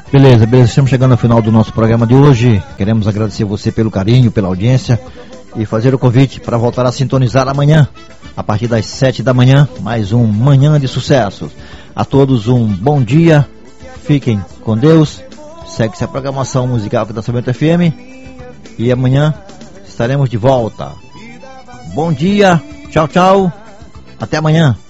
Beleza, estamos chegando ao final do nosso programa de hoje. Queremos agradecer você pelo carinho, pela audiência e fazer o convite para voltar a sintonizar amanhã, a partir das 7 da manhã, mais um Manhã de Sucessos. A todos um bom dia, fiquem com Deus, segue-se a programação musical aqui da Sabento FM e amanhã estaremos de volta. Bom dia, tchau, até amanhã.